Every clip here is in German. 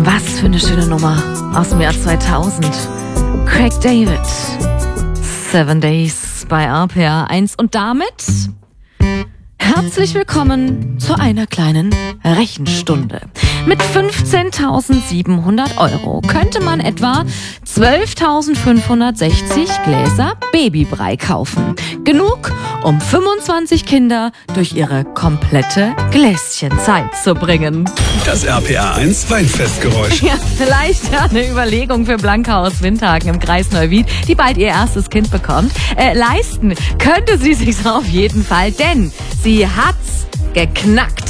Was für eine schöne Nummer aus dem Jahr 2000. Craig David, 7 Days bei RPR 1 und damit herzlich willkommen zu einer kleinen Rechenstunde. Mit 15.700 € könnte man etwa 12.560 Gläser Babybrei kaufen. Genug, um 25 Kinder durch ihre komplette Gläschenzeit zu bringen. Das RPR 1 Weinfestgeräusch. Ja, vielleicht eine Überlegung für Blanca aus Windhagen im Kreis Neuwied, die bald ihr erstes Kind bekommt. Leisten könnte sie sich auf jeden Fall, denn sie hat's geknackt.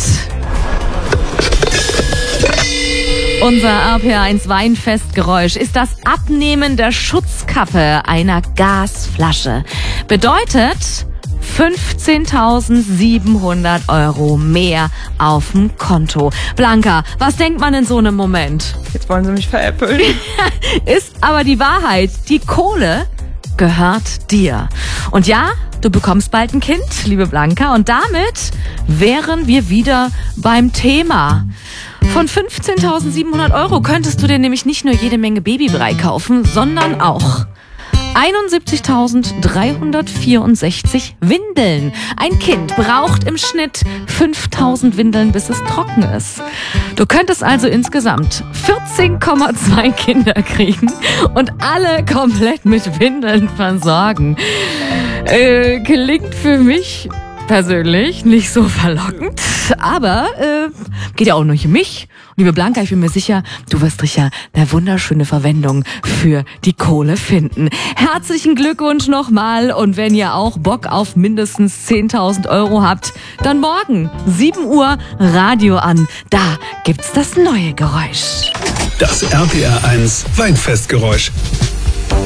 Unser RPR1 Weinfestgeräusch ist das Abnehmen der Schutzkappe einer Gasflasche. Bedeutet 15.700 € mehr auf dem Konto. Blanca, was denkt man in so einem Moment? Jetzt wollen sie mich veräppeln. Ist aber die Wahrheit. Die Kohle gehört dir. Und ja, du bekommst bald ein Kind, liebe Blanca. Und damit wären wir wieder beim Thema. Von 15.700 € könntest du dir nämlich nicht nur jede Menge Babybrei kaufen, sondern auch 71.364 Windeln. Ein Kind braucht im Schnitt 5.000 Windeln, bis es trocken ist. Du könntest also insgesamt 14,2 Kinder kriegen und alle komplett mit Windeln versorgen. Klingt für mich persönlich nicht so verlockend, aber geht ja auch nicht um mich. Liebe Blanca, ich bin mir sicher, du wirst sicher eine wunderschöne Verwendung für die Kohle finden. Herzlichen Glückwunsch nochmal und wenn ihr auch Bock auf mindestens 10.000 € habt, dann morgen 7 Uhr Radio an. Da gibt's das neue Geräusch. Das RPR 1 Weinfestgeräusch.